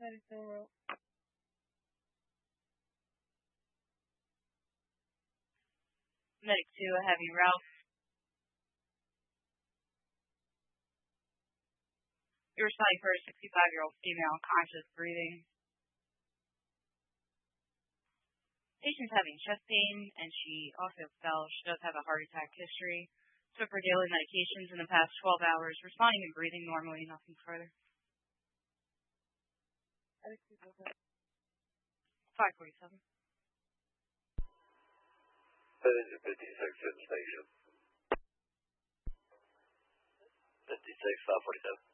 Medic 2, a heavy Ralph. You're responding for a 65-year-old female, conscious, breathing. Patient's having chest pain, and she also fell. She does have a heart attack history. Took her daily medications in the past 12 hours, responding and breathing normally, nothing further. 547. 56 in station. 56, 547.